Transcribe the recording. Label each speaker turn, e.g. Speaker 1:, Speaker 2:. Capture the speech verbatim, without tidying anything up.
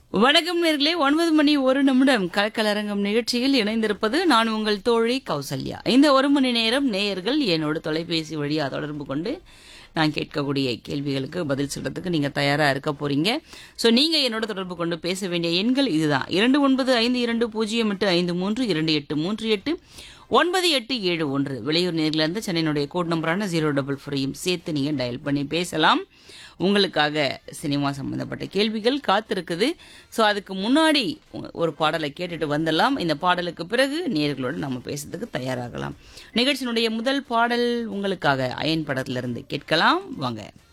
Speaker 1: வணக்கம் நேர்களே, ஒன்பது மணி ஒரு நிமிடம் கலக்கலரங்கம் நிகழ்ச்சியில் இணைந்திருப்பது நான் உங்கள் தோழி கௌசல்யா. இந்த ஒரு மணி நேரம் நேயர்கள் என்னோட தொலைபேசி வழியா தொடர்பு கொண்டு நான் கேட்கக்கூடிய கேள்விகளுக்கு பதில் சொல்றதுக்கு நீங்க தயாரா இருக்க போறீங்க. சோ நீங்க என்னோட தொடர்பு கொண்டு பேச வேண்டிய எண்கள் இதுதான்: இரண்டு ஒன்பது ஐந்து இரண்டு பூஜ்ஜியம் எட்டு ஐந்து மூன்று இரண்டு எட்டு மூன்று எட்டு ஒன்பது எட்டு ஏழு ஒன்று. வெளியூர் நேரில் இருந்து சென்னையினுடைய கோட் நம்பரான ஜீரோ டபுள் ஃபோரையும் சேர்த்து நீங்க டயல் பண்ணி பேசலாம். உங்களுக்காக சினிமா சம்பந்தப்பட்ட கேள்விகள் காத்திருக்குது. ஸோ அதுக்கு முன்னாடி ஒரு பாடலை கேட்டுட்டு வந்துடலாம். இந்த பாடலுக்கு பிறகு நேயர்களோடு நம்ம பேசுறதுக்கு தயாராகலாம். நிகழ்ச்சியினுடைய முதல் பாடல் உங்களுக்காக அயன் படத்திலிருந்து கேட்கலாம். வாங்க.